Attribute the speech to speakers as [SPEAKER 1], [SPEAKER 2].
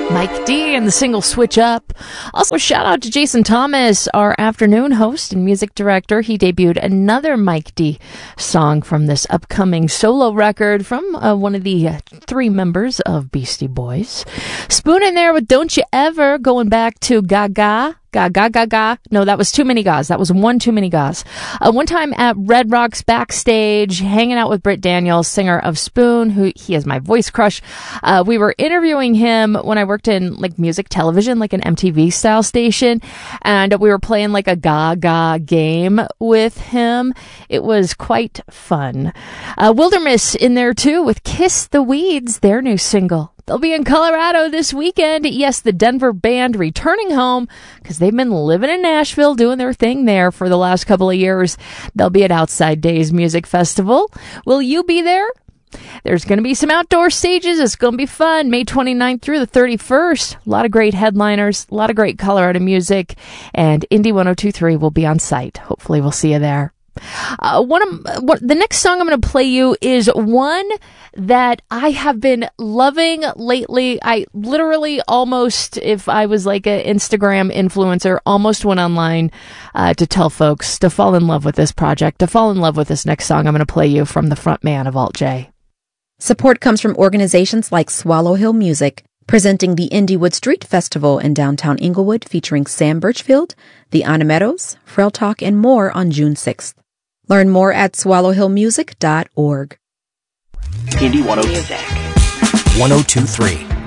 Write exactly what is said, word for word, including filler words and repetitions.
[SPEAKER 1] Mike D and the single Switch Up. Also, shout out to Jason Thomas, our afternoon host and music director. He debuted another Mike D song from this upcoming solo record from uh, one of the uh, three members of Beastie Boys. Spoon in there with Don't You Ever, going back to Gaga. Gaga, Gaga. No, that was too many Gas. That was one too many Gas. Uh, one time at Red Rocks backstage, hanging out with Britt Daniels, singer of Spoon, who he is my voice crush. Uh, we were interviewing him when I worked in like music television, like an M T V style station, and we were playing like a Gaga game with him. It was quite fun. Uh, Wilderness in there too with Kiss the Weeds, their new single. They'll be in Colorado this weekend. Yes, the Denver band returning home because they've been living in Nashville doing their thing there for the last couple of years. They'll be at Outside Days Music Festival. Will you be there? There's going to be some outdoor stages. It's going to be fun. May twenty-ninth through the thirty-first. A lot of great headliners, a lot of great Colorado music, and Indie one oh two point three will be on site. Hopefully we'll see you there. Uh, one of what, the next song I'm going to play you is one that I have been loving lately. I literally almost, if I was like an Instagram influencer, almost went online uh, to tell folks to fall in love with this project, to fall in love with this next song I'm going to play you from the front man of Alt J.
[SPEAKER 2] Support comes from organizations like Swallow Hill Music, presenting the Indiewood Street Festival in downtown Inglewood featuring Sam Birchfield, the Anna Meadows, Frail Talk, and more on June sixth. Learn more at swallow hill music dot org.
[SPEAKER 3] Indie one oh two point three.